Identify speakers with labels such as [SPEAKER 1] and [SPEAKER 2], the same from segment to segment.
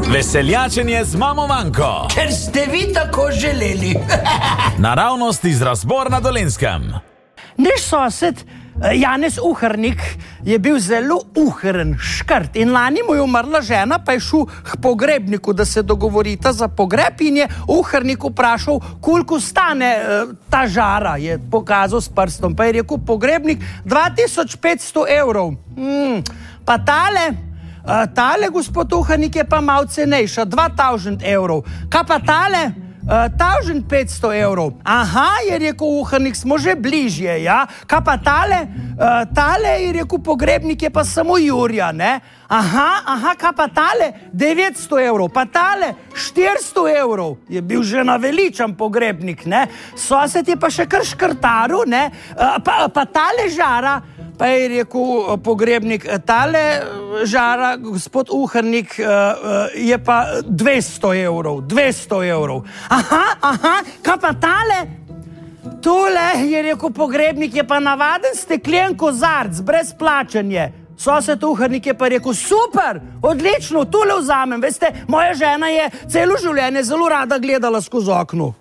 [SPEAKER 1] Veseljačenje z mamo Manko.
[SPEAKER 2] Ker ste vi tako želeli.
[SPEAKER 1] Naravnost iz Razbor na Dolenjskem.
[SPEAKER 3] Naš sosed Janez Uhrnik je bil zelo uhren, škrt in lani mu je umrla žena, pa je šel k pogrebniku, da se dogovorita za pogreb in je Uhrnik vprašal, koliko stane ta žara, je pokazal s prstom, pa je rekel pogrebnik 2500 evrov. Pa tale gospod Uhrnik je pa malo cenejša, 2000 evrov. Kaj pa tale? 1500 evrov. Aha, je rekel Uhrnik, smo že bližje, ja. Kaj pa tale? Tale, je rekel pogrebnik, je pa samo Jurja, ne? Aha, kaj pa tale? 900 evrov. Pa tale? 400 evrov. Je bil že naveličan pogrebnik, ne? Sosed je pa še kar škrtaru, ne? Pa tale žara, pa je rekel pogrebnik, tale žara, gospod Uhrnik, je pa 200 evrov, 200 evrov. Aha, kaj pa tale? Tole, je rekel pogrebnik, je pa navaden steklen kozarc, brez plačanja. Sosed Uhrnik je pa rekel, super, odlično, tole vzamem. Veste, moja žena je celo življenje zelo rada gledala skozi okno.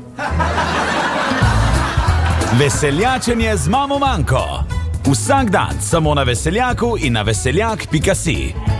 [SPEAKER 1] Veseljačenje z mamo Manko. Vsak dan samo na Veseljaku in na veseljak.si.